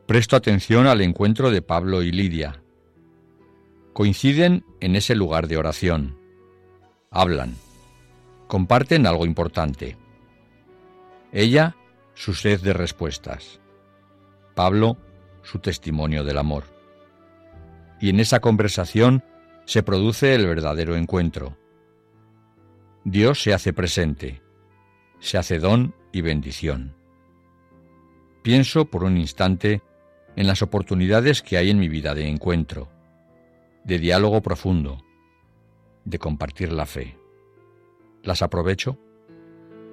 Presto atención al encuentro de Pablo y Lidia. Coinciden en ese lugar de oración. Hablan. Comparten algo importante. Ella, su sed de respuestas. Pablo, su testimonio del amor. Y en esa conversación se produce el verdadero encuentro. Dios se hace presente, se hace don y bendición. Pienso por un instante en las oportunidades que hay en mi vida de encuentro, de diálogo profundo, de compartir la fe. ¿Las aprovecho?